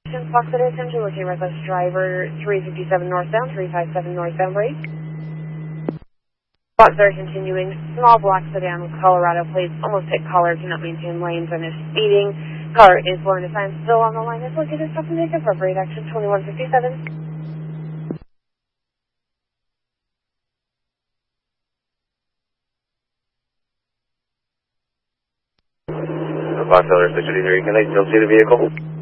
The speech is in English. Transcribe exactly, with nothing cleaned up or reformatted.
Fox City Central, looking at reckless driver three fifty-seven northbound, three five seven northbound break. Spots are continuing. Small black sedan with Colorado plates, almost hit collar, cannot maintain lanes and is speeding. Car is born to sign still on the line. Is looking to stop and take appropriate action twenty-one fifty-seven. Fox City six fifty-three, can I still see the vehicle?